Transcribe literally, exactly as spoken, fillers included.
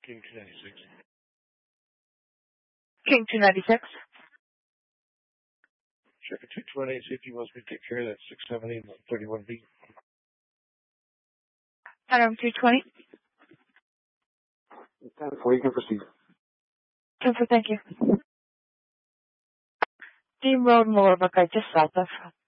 King two ninety-six. King two ninety-six. Check a two twenty, see if he wants me to take care of that six seventy and thirty-one B. Item two twenty. ten four, you can proceed. ten four, thank you. Dean Road, Moorbuck, just south of.